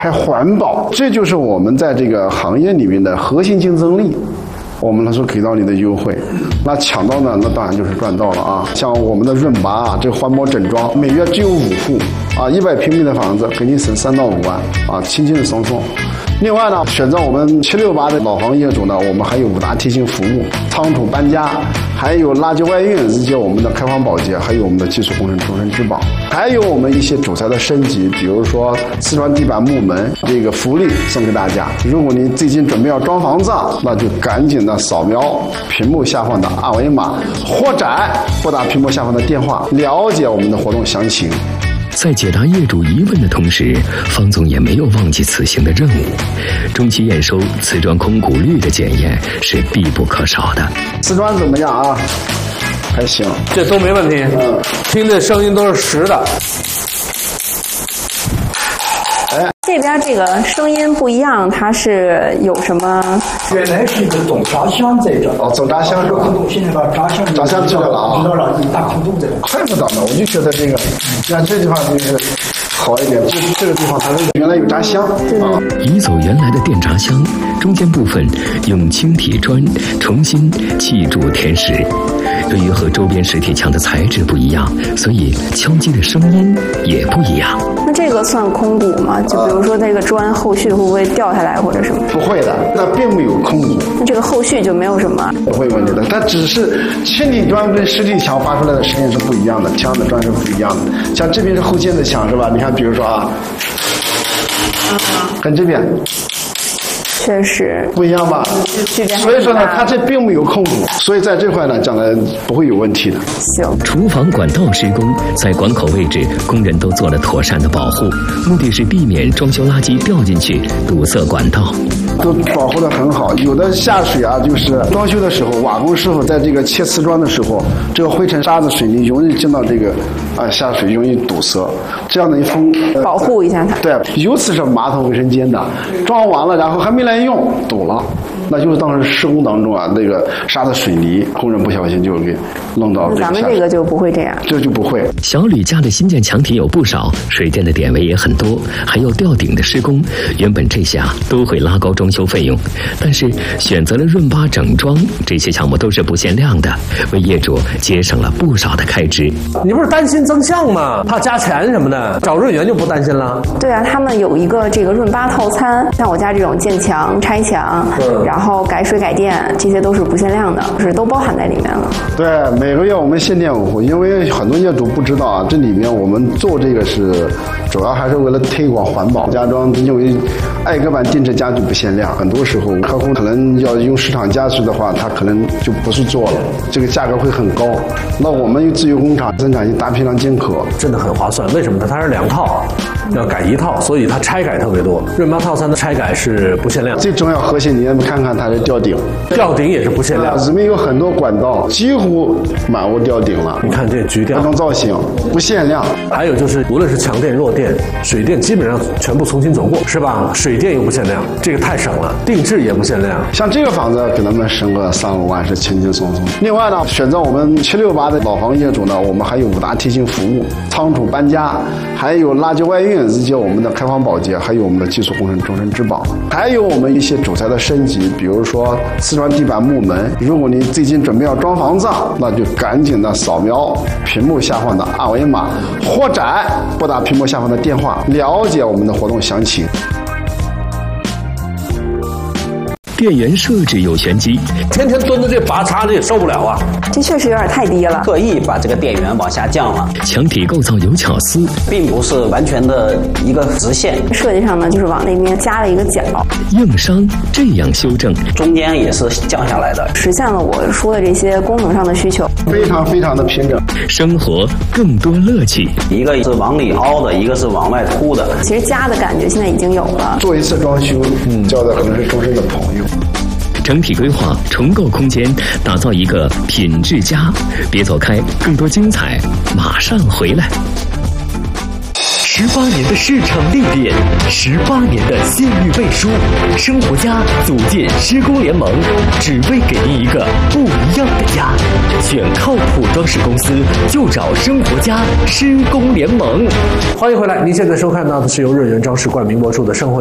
还环保，这就是我们在这个行业里面的核心竞争力。我们所给到你的优惠，那抢到呢，那当然就是赚到了啊！像我们的润拔啊，这个环保整装，每月只有5户啊，100平米的房子给你省3到5万啊，轻轻的松松。另外呢，选择我们768的老房业主呢，我们还有5大贴心服务：仓储搬家，还有垃圾外运，以及我们的开荒保洁，还有我们的技术工程终身质保，还有我们一些主材的升级，比如说瓷砖地板木门这个福利送给大家。如果你最近准备要装房子，那就赶紧的扫描屏幕下方的二维码，或者拨打屏幕下方的电话，了解我们的活动详情。 在解答业主疑问的同时，方总也没有忘记此行的任务。中期验收瓷砖空鼓率的检验是必不可少的。 瓷砖怎么样啊？还行， 这都没问题。听这声音都是实的。 这边这个声音不一样，它是有什么？ 原来是一个总闸箱在这。 总闸箱是吧？ 现在把闸箱知道了啊， 知道了，一大空洞在这。 怪不得呢，我就觉得这个，像这地方就是好一点，这个地方它是原来有闸箱啊。 移走原来的电闸箱，中间部分用轻体砖重新砌筑填实。由于和周边实体墙的材质不一样，所以敲击的声音也不一样。 那这个算空鼓吗？就比如说那个砖后续会不会掉下来或者什么？ 不会的，那并没有空鼓。 那这个后续就没有什么不会问题的，它只是轻体砖跟实体墙发出来的声音是不一样的，墙的砖是不一样的。像这边是后建的墙是吧？你看，比如说啊，跟这边。 确实不一样吧？所以说呢，它这并没有空鼓，所以在这块呢，将来不会有问题的。 行。 厨房管道施工，在管口位置，工人都做了妥善的保护，目的是避免装修垃圾掉进去堵塞管道。 都保护得很好，有的下水啊，就是装修的时候，瓦工师傅在这个切瓷砖的时候，这个灰尘、沙子、水泥容易进到这个下水，容易堵塞，这样的一封保护一下它。 对，尤其是马桶卫生间的，装完了然后还没来用，堵了。那就是当时施工当中啊，那个沙子、水泥，工人不小心就给弄到。 咱们这个就不会这样， 这就不会。 小吕家的新建墙体有不少，水电的点位也很多，还有吊顶的施工。原本这些都会拉高装修费用，但是选择了润巴整装，这些项目都是不限量的，为业主节省了不少的开支。 你不是担心增项吗？怕加钱什么的，找润源就不担心了。 对啊，他们有一个这个润巴套餐，像我家这种建墙、拆墙，然后改水改电，这些都是不限量的，就是都包含在里面了。 对，每个月我们限电5户，因为很多业主不知道啊，这里面我们做这个是主要还是为了推广环保家装，因为挨个板定制家具不限量，很多时候客户可能要用市场价值的话，他可能就不是做了，这个价格会很高。那我们有自有工厂生产，大批量进口， 真的很划算。为什么呢？它是2套，要改1套，所以它拆改特别多。润巴套餐的拆改是不限量。 最重要核心，你看看它的吊顶， 吊顶也是不限量。 里面有很多管道，几乎满屋吊顶了。 你看这橘吊， 各种造型不限量。 还有就是，无论是强电、弱电、水电，基本上全部重新走过，是吧？水电又不限量，这个太省了。定制也不限量， 像这个房子给他们省个3、5万是轻轻松松。另外呢，选择我们768的老房业主呢，我们还有5大贴心服务：仓储搬家，还有垃圾外运，以及我们的开荒保洁，还有我们的技术工程终身质保，还有我们一些主材的升级，比如说瓷砖地板木门。如果你最近准备要装房子，那就赶紧的扫描屏幕下方的二维码，或者拨打屏幕下方的电话，了解我们的活动详情。 电源设置有玄机， 天天蹲着这拔插着也受不了啊！ 这确实有点太低了， 特意把这个电源往下降了。 墙体构造有巧思， 并不是完全的一个直线。 设计上呢，就是往那边加了一个角， 硬伤这样修正， 中间也是降下来的， 实现了我说的这些功能上的需求， 非常非常的平整， 生活更多乐趣。 一个是往里凹的，一个是往外凸的。 其实家的感觉现在已经有了。 做一次装修，交的可能是终身的朋友。 整体规划，重构空间，打造一个品质家。别走开，更多精彩马上回来。 18年的市场历练，18年的信誉背书，生活家组建施工联盟，只为给您一个不一样的家。选靠谱装饰公司就找生活家施工联盟。 欢迎回来，您现在收看到的是由润园装饰冠名播出的生活